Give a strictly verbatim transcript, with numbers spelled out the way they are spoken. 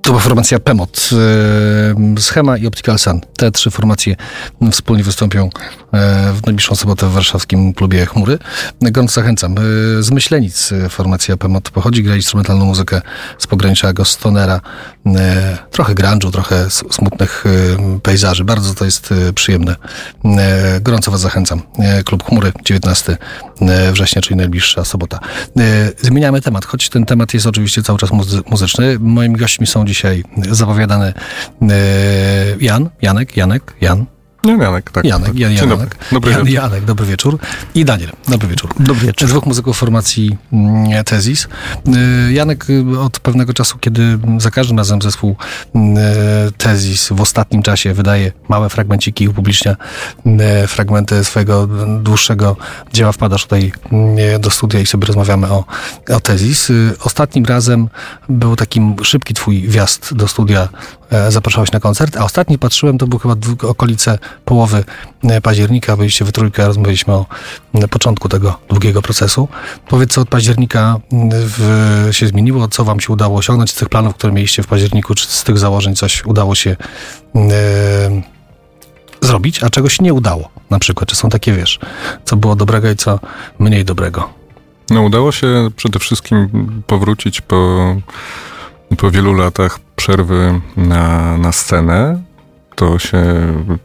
To była formacja Pemot, Schema i Optical Sun. Te trzy formacje wspólnie wystąpią w najbliższą sobotę w warszawskim klubie Chmury. Gorąco zachęcam. Z Myślenic formacja Pemot pochodzi, gra instrumentalną muzykę z pogranicza Gostonera. Trochę grunge'u, trochę smutnych pejzaży. Bardzo to jest przyjemne. Gorąco was zachęcam. Klub Chmury, dziewiętnastego września, czyli najbliższa sobota. Zmieniamy temat, choć ten temat jest oczywiście cały czas muzy- muzyczny. Moimi gośćmi są dzisiaj zapowiadany Jan, Janek, Janek, Jan. Nie, Janek, tak. Janek, tak. Jan, Dzień Janek. dobry. Dobry Jan, wieczór. Janek, dobry wieczór. I Daniel, dobry wieczór. Dobry wieczór. Dwóch muzyków formacji mm, Tezis. Y, Janek y, od pewnego czasu, kiedy za każdym razem zespół y, Tezis w ostatnim czasie wydaje małe fragmenciki i upublicznia y, fragmenty swojego dłuższego dzieła, wpadasz tutaj y, do studia i sobie rozmawiamy o, o Tezis. Y, ostatnim razem był taki szybki twój wjazd do studia, y, zapraszałeś na koncert, a ostatni patrzyłem, to był chyba dwu, okolice połowy października, byliście we trójkę, rozmawialiśmy o początku tego długiego procesu. Powiedz, co od października w, się zmieniło, co wam się udało osiągnąć z tych planów, które mieliście w październiku, czy z tych założeń coś udało się e, zrobić, a czegoś nie udało, na przykład, czy są takie, wiesz, co było dobrego i co mniej dobrego? No, udało się przede wszystkim powrócić po, po wielu latach przerwy na, na scenę. To się